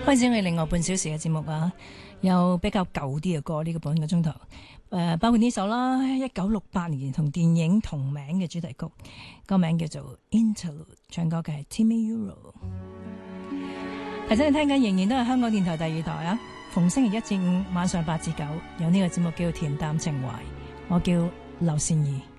開始我哋另外半小時嘅節目啊，有比較舊啲嘅歌，呢個半個鐘頭，包括呢首啦，1968年同電影同名嘅主題曲，歌名叫做 Interlude， 唱歌嘅係 Timmy Euro。提醒你聽緊仍然都係香港電台第二台啊，逢星期一至五晚上8至9有呢個節目叫《恬淡情懷》，我叫劉善儀。